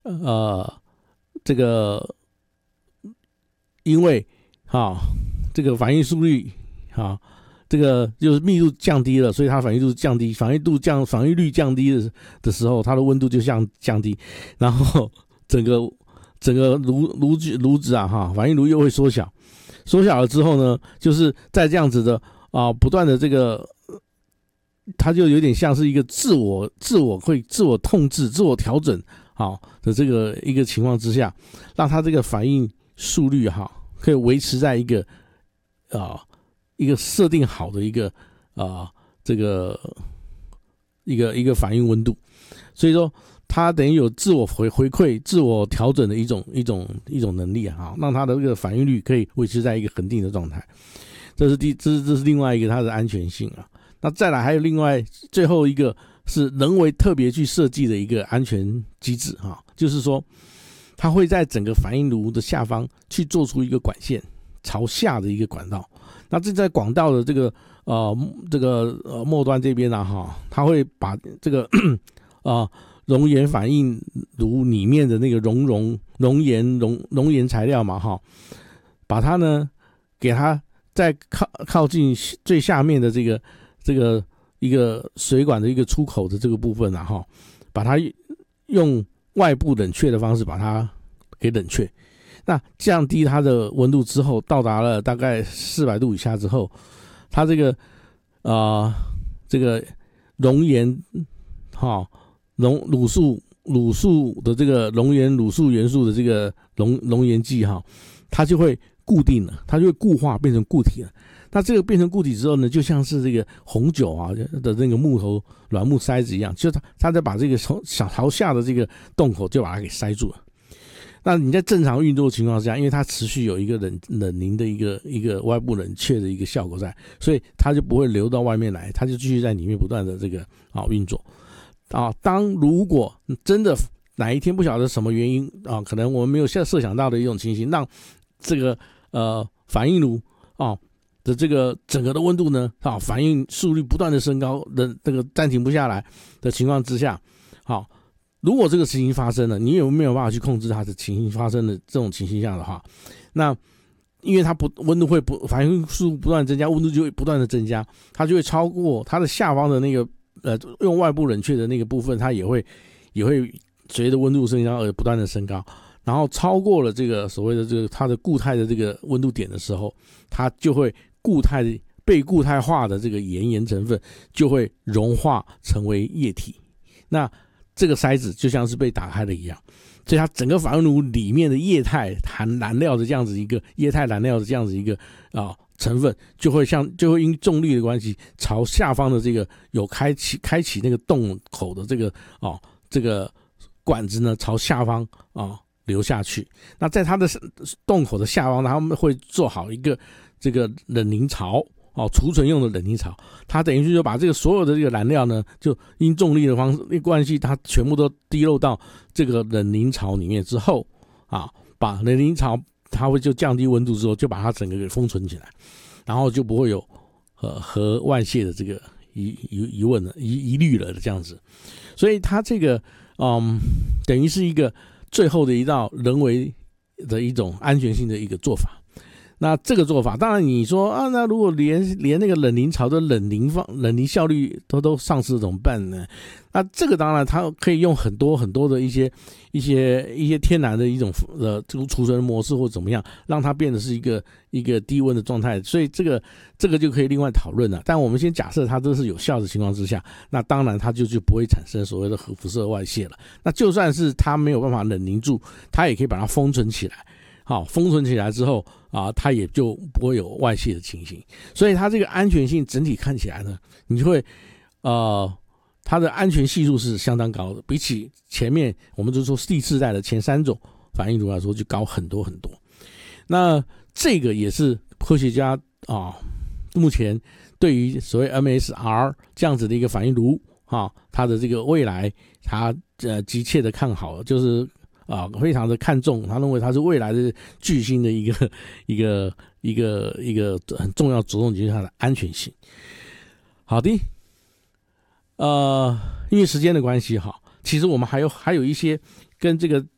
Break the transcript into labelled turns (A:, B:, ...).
A: 这个因为这个反应速率这个就是密度降低了，所以它反应度降低，反应率降低的时候，它的温度就降低，然后整个炉子反应炉又会缩小了之后呢，就是在这样子的不断的这个，它就有点像是一个自我控制、自我调整的这个一个情况之下，让它这个反应速率可以维持在一个设定好的一个这个一个反应温度，所以说它等于有自我回馈、自我调整的一种能力让它的这个反应率可以维持在一个恒定的状态。这是另外一个它的安全性那再来还有另外最后一个是人为特别去设计的一个安全机制就是说它会在整个反应炉的下方去做出一个管线朝下的一个管道。那这在管道的这个末端这边它会把这个熔岩反应炉里面的那个熔岩材料把它呢给它在靠近最下面的这个一个水管的一个出口的这个部分把它用外部冷却的方式把它给冷却。那降低它的温度之后，到达了大概400度以下之后，它这个熔岩卤素的这个熔岩卤素元素的这个熔岩剂它就会固定了，它就会固化变成固体了。那这个变成固体之后呢，就像是这个红酒的那个软木塞子一样，就它再把这个朝下的这个洞口就把它给塞住了。那你在正常运作的情况下，因为它持续有一个冷凝的一个外部冷却的一个效果在，所以它就不会流到外面来，它就继续在里面不断的这个运作如果真的哪一天不晓得什么原因可能我们没有设想到的一种情形，让这个反应炉的这个整个的温度呢反应速率不断的升高的这个暂停不下来的情况之下如果这个情形发生了，你有没有办法去控制它的情形发生的这种情形下的话，那因为它温度会反应速度不断增加，温度就会不断的增加，它就会超过它的下方的那个用外部冷却的那个部分，它也会随着温度升高而不断的升高，然后超过了这个所谓的这个它的固态的这个温度点的时候，它就会被固态化的这个盐成分就会融化成为液体。那这个塞子就像是被打开了一样，所以它整个反应炉里面的液态燃料的这样子一个成分就会因重力的关系朝下方的这个有开启那个洞口的这个管子呢朝下方流下去。那在它的洞口的下方，他们会做好一个这个冷凝槽储存用的冷凝槽，它等于是就把这个所有的这个燃料呢，就因重力的关系，它全部都滴漏到这个冷凝槽里面之后把冷凝槽它会就降低温度之后，就把它整个给封存起来，然后就不会有核外泄的这个疑虑了这样子。所以它这个等于是一个最后的一道人为的一种安全性的一个做法。那这个做法，当然你说那如果连那个冷凝槽的冷凝效率都丧失怎么办呢？那这个当然它可以用很多很多的一些天然的一种这个储存模式或怎么样，让它变得是一个低温的状态。所以这个就可以另外讨论了。但我们先假设它都是有效的情况之下，那当然它就不会产生所谓的核辐射外泄了。那就算是它没有办法冷凝住，它也可以把它封存起来。封存起来之后它也就不会有外泄的情形。所以它这个安全性整体看起来呢，你就会它的安全系数是相当高的，比起前面我们就说第4代的前3种反应炉来说就高很多很多。那这个也是科学家目前对于所谓 MSR 这样子的一个反应炉它的这个未来它急切的看好，就是非常的看重，他认为它是未来的巨星的一个很重要着重就是它的安全性。好的，因为时间的关系其实我们还有一些跟这个